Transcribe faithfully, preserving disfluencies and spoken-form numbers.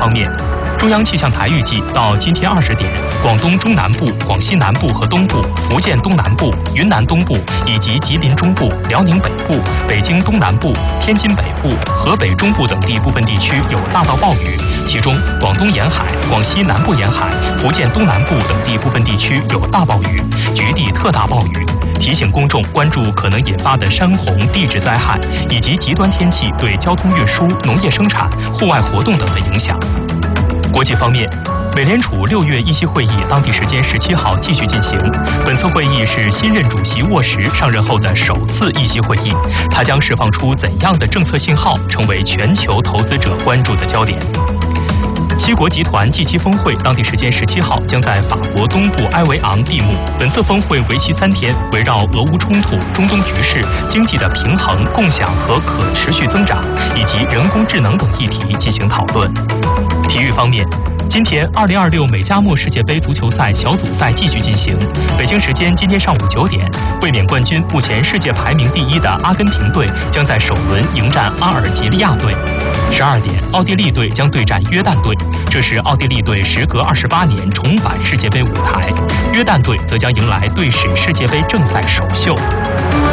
方面，中央气象台预计到今天二十点，广东中南部、广西南部和东部、福建东南部、云南东部以及吉林中部、辽宁北部、北京东南部、天津北部、河北中部等地部分地区有大到暴雨，其中广东沿海、广西南部沿海、福建东南部等地部分地区有大暴雨，局地特大暴雨。提醒公众关注可能引发的山洪、地质灾害以及极端天气对交通运输、农业生产、户外活动等的影响。国际方面，美联储六月议息会议当地时间十七号继续进行。本次会议是新任主席沃什上任后的首次议息会议，它将释放出怎样的政策信号，成为全球投资者关注的焦点。七国集团 G 七 峰会当地时间十七号将在法国东部埃维昂闭幕。本次峰会为期三天，围绕俄乌冲突、中东局势、经济的平衡、共享和可持续增长，以及人工智能等议题进行讨论。体育方面，今天二零二六美加墨世界杯足球赛小组赛继续进行。北京时间今天上午九点，卫冕冠军、目前世界排名第一的阿根廷队将在首轮迎战阿尔及利亚队。十二点，奥地利队将对战约旦队，这是奥地利队时隔二十八年重返世界杯舞台。约旦队则将迎来队史世界杯正赛首秀。